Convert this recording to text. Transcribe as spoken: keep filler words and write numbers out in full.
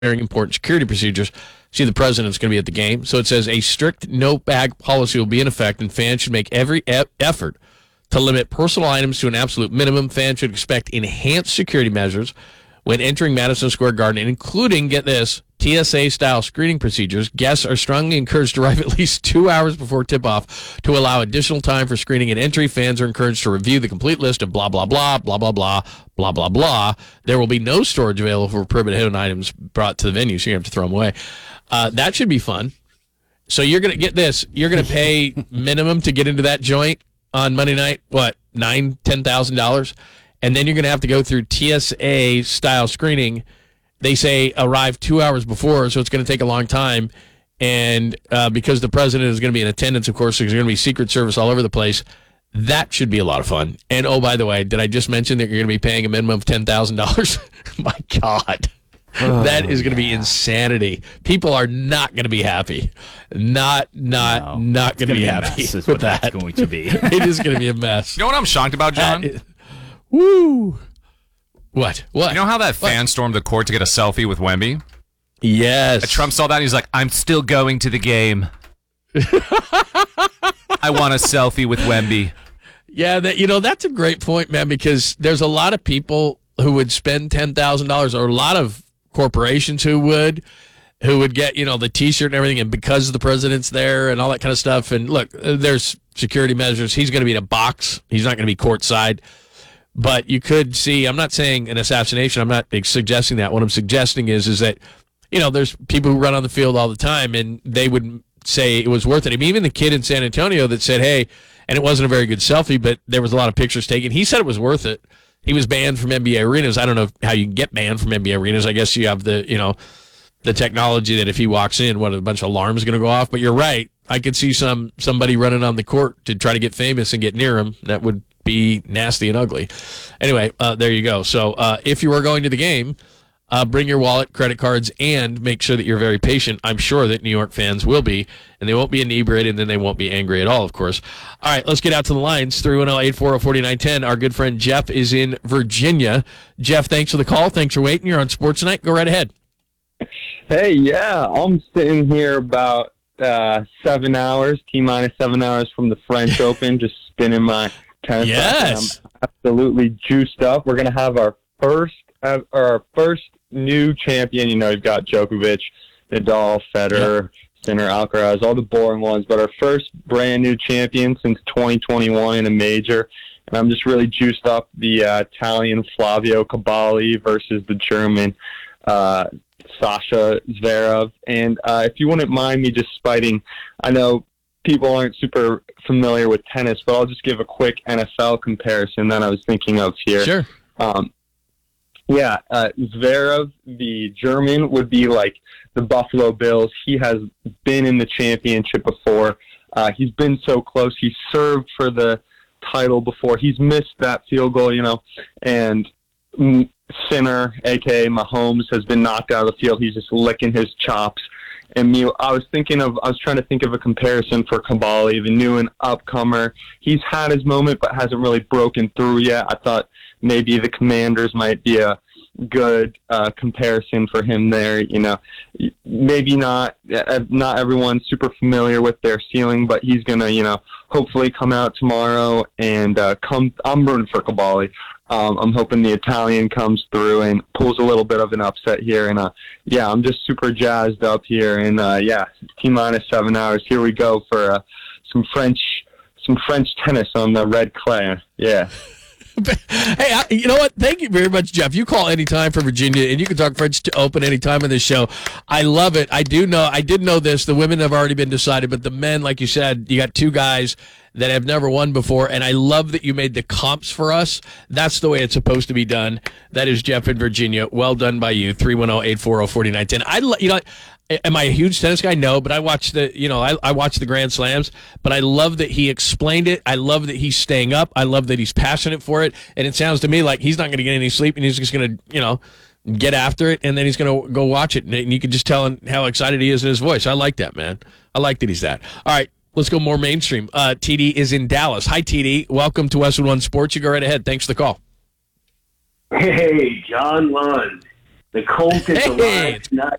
very important security procedures. See, the president's going to be at the game. So it says a strict no-bag policy will be in effect, and fans should make every e- effort to limit personal items to an absolute minimum. Fans should expect enhanced security measures when entering Madison Square Garden, including, get this, T S A-style screening procedures. Guests are strongly encouraged to arrive at least two hours before tip-off to allow additional time for screening and entry. Fans are encouraged to review the complete list of blah, blah, blah, blah, blah, blah, blah, blah, blah. There will be no storage available for prohibited items brought to the venue, so you have to throw them away. Uh, that should be fun. So you're going to get this. You're going to pay minimum to get into that joint on Monday night, what, nine, ten thousand dollars? And then you're going to have to go through T S A-style screening. They say arrive two hours before, so it's going to take a long time. And uh, because the president is going to be in attendance, of course, there's going to be Secret Service all over the place. That should be a lot of fun. And, oh, by the way, did I just mention that you're going to be paying a minimum of ten thousand dollars? My God. Oh, that is going to yeah. be insanity. People are not going to be happy. Not, not, no, not going to be, be happy with what that. It's going to be. It is going to be a mess. You know what I'm shocked about, John? Is, woo. What? What? You know how that fan what? stormed the court to get a selfie with Wemby? Yes. And Trump saw that and he's like, I'm still going to the game. I want a selfie with Wemby. Yeah, that, you know, that's a great point, man, because there's a lot of people who would spend ten thousand dollars, or a lot of corporations who would, who would get, you know, the T-shirt and everything, and because the president's there and all that kind of stuff. And look, there's security measures. He's going to be in a box. He's not going to be courtside. But you could see, I'm not saying an assassination. I'm not suggesting that. What I'm suggesting is, is that, you know, there's people who run on the field all the time, and they would say it was worth it. I mean, even the kid in San Antonio that said, hey, and it wasn't a very good selfie, but there was a lot of pictures taken. He said it was worth it. He was banned from N B A arenas. I don't know how you can get banned from N B A arenas. I guess you have the, you know, the technology that if he walks in, what, a bunch of alarms going to go off. But you're right. I could see some somebody running on the court to try to get famous and get near him. That would be nasty and ugly. Anyway, uh, there you go. So uh, if you are going to the game, uh, bring your wallet, credit cards, and make sure that you're very patient. I'm sure that New York fans will be, and they won't be inebriated, and then they won't be angry at all, of course. All right, let's get out to the lines. three one zero, eight four zero, four nine one zero. Our good friend Jeff is in Virginia. Jeff, thanks for the call. Thanks for waiting. You're on Sports Night. Go right ahead. Hey, yeah, I'm sitting here about uh, seven hours, T-minus seven hours from the French Open, just spinning my tennis. Yes. I'm absolutely juiced up. We're going to have our first uh, our first new champion. You know, you've got Djokovic, Nadal, Federer, yep. Sinner, Alcaraz, all the boring ones, but our first brand new champion since twenty twenty-one in a major. And I'm just really juiced up. The uh, Italian Flavio Cabali versus the German uh, Sasha Zverev. And uh, if you wouldn't mind me just spiting, I know people aren't super familiar with tennis, but I'll just give a quick N F L comparison that I was thinking of here. Sure. Um, yeah, uh, Zverev, the German, would be like the Buffalo Bills. He has been in the championship before. Uh, he's been so close. He served for the title before. He's missed that field goal, you know, and Sinner, a k a. Mahomes, has been knocked out of the field. He's just licking his chops. And me, I was thinking of, I was trying to think of a comparison for Cabali, the new and upcomer. He's had his moment, but hasn't really broken through yet. I thought maybe the Commanders might be a good uh, comparison for him there. You know, maybe not, not everyone's super familiar with their ceiling, but he's going to, you know, hopefully come out tomorrow and uh, come, I'm rooting for Cabali. Um, I'm hoping the Italian comes through and pulls a little bit of an upset here. And, uh, yeah, I'm just super jazzed up here. And, uh, yeah, T-minus seven hours. Here we go for uh, some French some French tennis on the red clay. Yeah. Hey, I, you know what? Thank you very much, Jeff. You call anytime for Virginia, and you can talk French to Open anytime on this show. I love it. I do know. I did know this. The women have already been decided, but the men, like you said, you got two guys that have never won before, and I love that you made the comps for us. That's the way it's supposed to be done. That is Jeff in Virginia. Well done by you. three one zero, eight four zero, four nine one zero. I, you know, am I a huge tennis guy? No, but I watch the, you know, I, I watch the Grand Slams, but I love that he explained it. I love that he's staying up. I love that he's passionate for it, and it sounds to me like he's not going to get any sleep, and he's just going to, you know, get after it, and then he's going to go watch it, and you can just tell how excited he is in his voice. I like that, man. I like that he's that. All right. Let's go more mainstream. Uh, T D is in Dallas. Hi, T D. Welcome to Westwood One Sports. You go right ahead. Thanks for the call. Hey, John Lund. The Colt is Hey, alive it's tonight.